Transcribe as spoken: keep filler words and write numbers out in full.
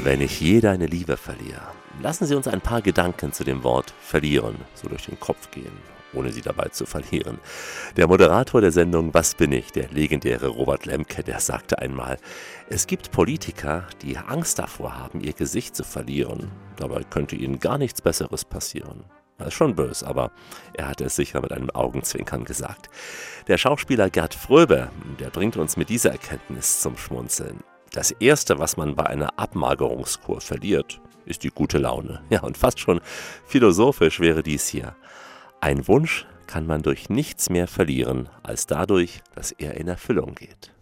Wenn ich je deine Liebe verliere. Lassen Sie uns ein paar Gedanken zu dem Wort verlieren so durch den Kopf gehen, ohne sie dabei zu verlieren. Der Moderator der Sendung Was bin ich, der legendäre Robert Lemke, der sagte einmal, es gibt Politiker, die Angst davor haben, ihr Gesicht zu verlieren. Dabei könnte ihnen gar nichts Besseres passieren. Das ist schon böse, aber er hatte es sicher mit einem Augenzwinkern gesagt. Der Schauspieler Gerd Fröbe, der bringt uns mit dieser Erkenntnis zum Schmunzeln. Das Erste, was man bei einer Abmagerungskur verliert, ist die gute Laune. Ja, und fast schon philosophisch wäre dies hier. Ein Wunsch kann man durch nichts mehr verlieren, als dadurch, dass er in Erfüllung geht.